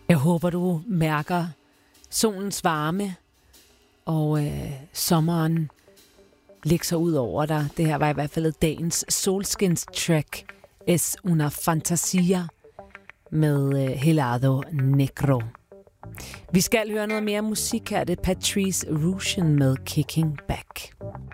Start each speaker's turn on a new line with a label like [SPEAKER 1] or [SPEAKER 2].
[SPEAKER 1] Jeg håber, du mærker solens varme og sommeren lægger sig ud over dig. Det her var i hvert fald dagens Solskins track, Es una fantasia, med Helado Negro. Vi skal høre noget mere musik her. Det er Patrice Rushen med Kicking Back.